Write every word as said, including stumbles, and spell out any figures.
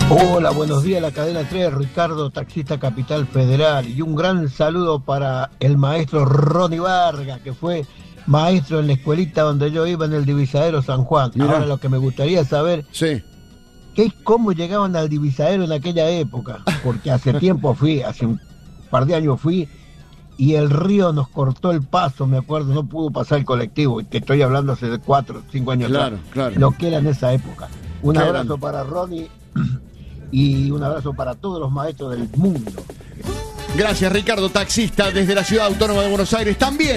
Hola, buenos días, la cadena tres, Ricardo, taxista Capital Federal. Y un gran saludo para el maestro Ronnie Vargas, que fue maestro en la escuelita donde yo iba en el Divisadero San Juan. Mirá. Ahora lo que me gustaría saber Sí. es cómo llegaban al Divisadero en aquella época. Porque hace tiempo fui, hace un par de años fui, y el río nos cortó el paso, me acuerdo, no pudo pasar el colectivo, que estoy hablando hace cuatro, cinco años Claro, atrás. claro. Lo que era en esa época. Un Qué abrazo grande. para Ronnie y un abrazo para todos los maestros del mundo. Gracias, Ricardo, taxista desde la Ciudad Autónoma de Buenos Aires. También